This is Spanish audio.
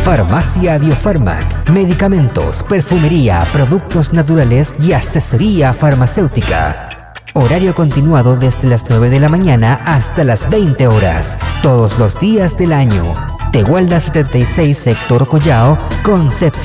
Farmacia Biofarmac, medicamentos, perfumería, productos naturales y asesoría farmacéutica. Horario continuado desde las 9 de la mañana hasta las 20 horas, todos los días del año. Tehuelda 76, sector Collao, Concepción.